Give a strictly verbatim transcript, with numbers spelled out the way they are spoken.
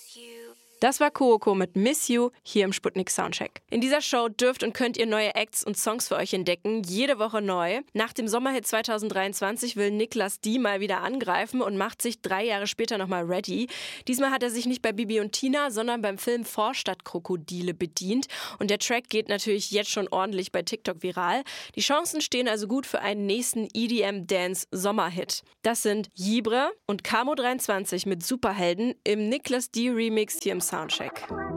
Das war Coco mit Miss You hier im Sputnik Soundcheck. In dieser Show dürft und könnt ihr neue Acts und Songs für euch entdecken, jede Woche neu. Nach dem Sommerhit zwanzig dreiundzwanzig will Niklas D mal wieder angreifen und macht sich drei Jahre später nochmal ready. Diesmal hat er sich nicht bei Bibi und Tina, sondern beim Film Vorstadtkrokodile bedient. Und der Track geht natürlich jetzt schon ordentlich bei TikTok viral. Die Chancen stehen also gut für einen nächsten E D M-Dance-Sommerhit. Das sind Jibre und Camo dreiundzwanzig mit Superhelden im Niklas D Remix hier im Soundcheck.